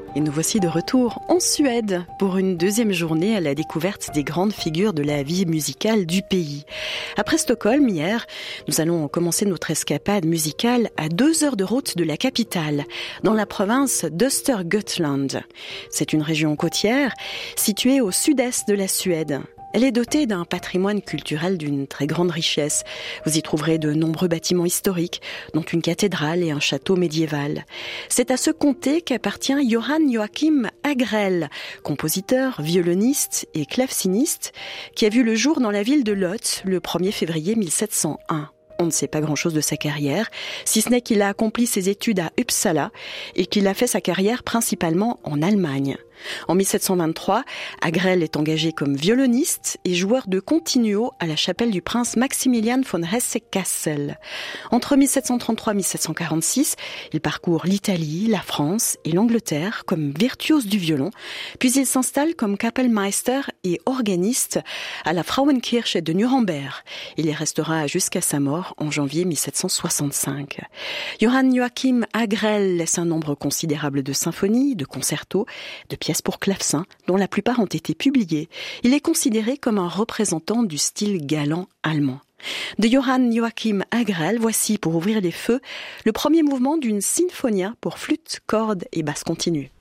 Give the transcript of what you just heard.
Et nous voici de retour en Suède pour une deuxième journée à la découverte des grandes figures de la vie musicale du pays. Après Stockholm hier, nous allons commencer notre escapade musicale à 2 heures de route de la capitale, dans la province d'Östergötland. C'est une région côtière située au sud-est de la Suède. Elle est dotée d'un patrimoine culturel d'une très grande richesse. Vous y trouverez de nombreux bâtiments historiques, dont une cathédrale et un château médiéval. C'est à ce comté qu'appartient Johan Joachim Agrell, compositeur, violoniste et claveciniste, qui a vu le jour dans la ville de Łódź le 1er février 1701. On ne sait pas grand-chose de sa carrière, si ce n'est qu'il a accompli ses études à Uppsala et qu'il a fait sa carrière principalement en Allemagne. En 1723, Agrell est engagé comme violoniste et joueur de continuo à la chapelle du prince Maximilian von Hesse-Kassel. Entre 1733 et 1746, il parcourt l'Italie, la France et l'Angleterre comme virtuose du violon, puis il s'installe comme Kapellmeister et organiste à la Frauenkirche de Nuremberg. Il y restera jusqu'à sa mort en janvier 1765. Johan Joachim Agrell laisse un nombre considérable de symphonies, de concertos, de pièces pour clavecin, dont la plupart ont été publiées. Il est considéré comme un représentant du style galant allemand. De Johan Joachim Agrell, voici pour ouvrir les feux le premier mouvement d'une sinfonia pour flûte, cordes et basse continue.